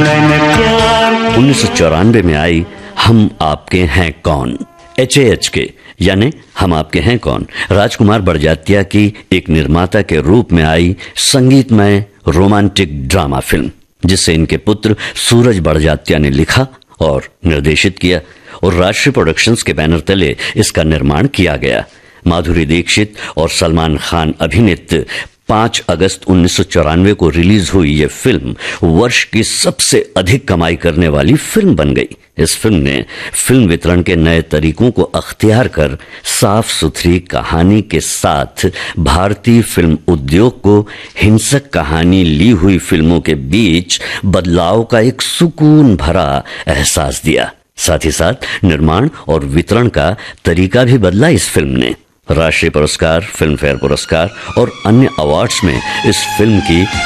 1994 में आई हम आपके हैं कौन, HAH के यानी हम आपके हैं कौन राजकुमार बड़जात्या की एक निर्माता के रूप में आई संगीतमय रोमांटिक ड्रामा फिल्म, जिसे इनके पुत्र सूरज बड़जात्या ने लिखा और निर्देशित किया और राष्ट्रीय प्रोडक्शंस के बैनर तले इसका निर्माण किया गया। माधुरी दीक्षित और सलमान खान अभिनीत 5 अगस्त 1994 को रिलीज हुई यह फिल्म वर्ष की सबसे अधिक कमाई करने वाली फिल्म बन गई। इस फिल्म ने फिल्म वितरण के नए तरीकों को अख्तियार कर साफ सुथरी कहानी के साथ भारतीय फिल्म उद्योग को हिंसक कहानी ली हुई फिल्मों के बीच बदलाव का एक सुकून भरा एहसास दिया। साथ ही साथ निर्माण और वितरण का तरीका भी बदला इस फिल्म ने। राष्ट्रीय पुरस्कार, फिल्म फेयर पुरस्कार और अन्य अवार्ड्स में इस फिल्म की